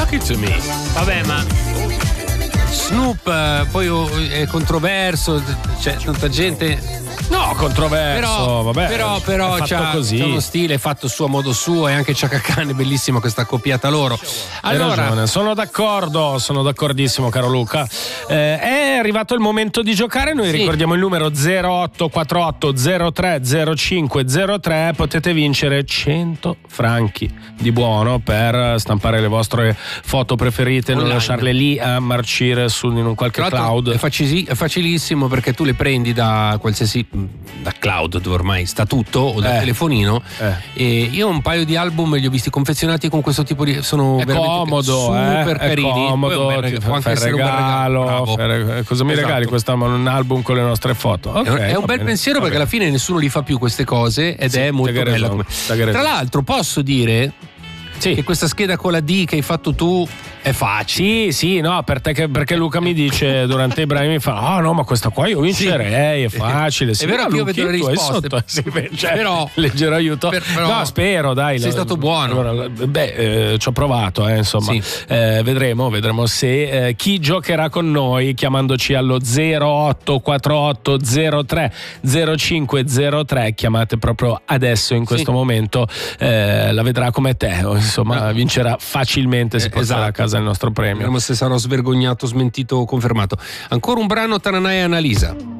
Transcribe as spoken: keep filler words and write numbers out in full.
Talk it to me. Vabbè, ma Snoop eh, poi oh, è controverso, c'è tanta gente. No, controverso, Però, vabbè. però, però è fatto c'ha, così. c'ha uno stile, è fatto suo a modo suo, e anche Chaka Khan è bellissima questa accoppiata loro. Hai Allora, ragione, sono d'accordo, sono d'accordissimo, caro Luca. Eh, è arrivato il momento di giocare. Noi Sì. ricordiamo il numero zero otto quattro otto zero tre zero cinque zero tre. Potete vincere cento franchi di buono per stampare le vostre foto preferite e non Online. lasciarle lì a marcire su, in un qualche tra l'altro cloud. È, facili- è facilissimo, perché tu le prendi da qualsiasi, da cloud dove ormai sta tutto, o dal Eh. telefonino. Eh. E io un paio di album li ho visti confezionati con questo tipo di, sono È veramente comodo, super eh? carini. È Poi comodo, un bel reg- ti può fa anche il essere un bel regalo. regalo. Bravo. fai- Cosa mi Esatto. regali quest'anno? Un album con le nostre foto? Ok, È un- è un va bel bene, pensiero, va perché alla bene. fine nessuno li fa più queste cose, ed Sì, è molto t'hai bella ragione, come- t'hai ragione. Tra l'altro posso dire Sì. che questa scheda con la D che hai fatto tu è facile. Sì, sì, no, per te che- perché Luca mi dice durante i brani, mi fa: ah, no, ma questa qua io vincerei, è facile. Sì, È vero ma che io Luchi, vedo le tu hai risposte. sotto, sì, beh, cioè, Però- leggero aiuto. per- però- no, spero, dai. sei lo- stato buono. allora, beh, eh, ci ho provato, eh, insomma. Sì. Eh, vedremo, vedremo se eh, chi giocherà con noi chiamandoci allo zero otto quattro otto zero tre zero cinque zero tre. Chiamate proprio adesso, in questo Sì. momento, eh, la vedrà come te, o, insomma, Ah. vincerà facilmente, si Eh, porterà esatto. a casa il nostro premio. Vediamo se sarò svergognato, smentito o confermato. Ancora un brano, Tananai e Annalisa.